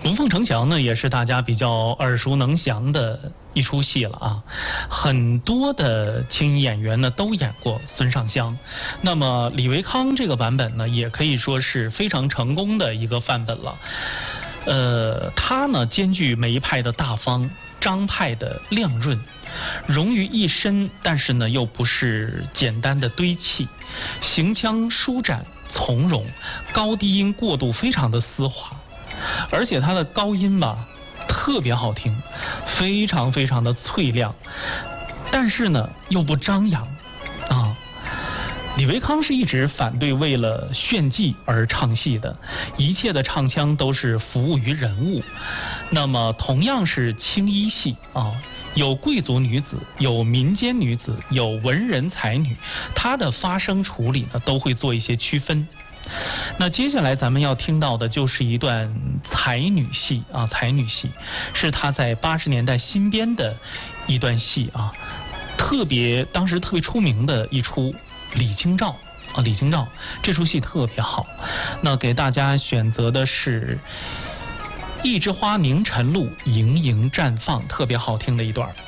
龙凤呈祥呢，也是大家比较耳熟能详的一出戏了啊。很多的青衣演员呢都演过孙尚香，那么李维康这个版本呢，也可以说是非常成功的一个范本了。他呢兼具梅派的大方，张派的亮润，融于一身，但是呢又不是简单的堆砌，行腔舒展从容，高低音过渡非常的丝滑，而且他的高音吧特别好听，非常非常的脆亮，但是呢又不张扬啊。李维康是一直反对为了炫技而唱戏的，一切的唱腔都是服务于人物。那么同样是青衣戏啊，有贵族女子，有民间女子，有文人才女，她的发声处理呢都会做一些区分。那接下来咱们要听到的就是一段才女戏啊，才女戏是她在80年代新编的一段戏啊，当时特别出名的一出李清照啊，李清照这出戏特别好。那给大家选择的是一枝花凝晨露，盈盈绽放，特别好听的一段。